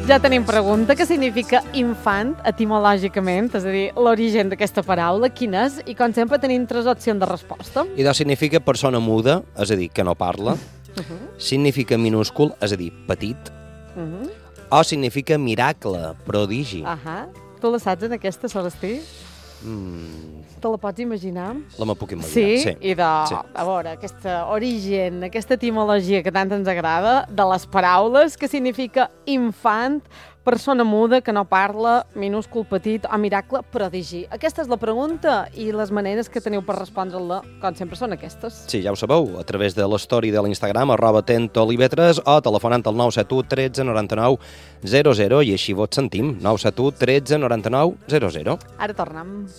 Ja tenim pregunta. Què significa infant etimològicament? És a dir, l'origen d'aquesta paraula, quin és? I com sempre tenim 3 opcions de resposta. Idò significa persona muda, és a dir, que no parla. Significa minúscul, és a dir, petit. O significa miracle, prodigi. Tu la saps en aquesta, Celestí? Te la pots imaginar? La me puc imaginar, sí. I a veure, aquest origen, aquesta etimologia que tant ens agrada, de les paraules, que significa infant, persona muda que no parla, minúscul petit o miracle, prodigi. Aquesta és la pregunta i les maneres que teniu per respondre-la, com sempre, són aquestes. Sí, ja ho sabeu, a través de l'story de l'Instagram, @tentolivetres, o telefonant al 971 13 99 00, i així vos sentim, 971 13 99 00. Ara tornem.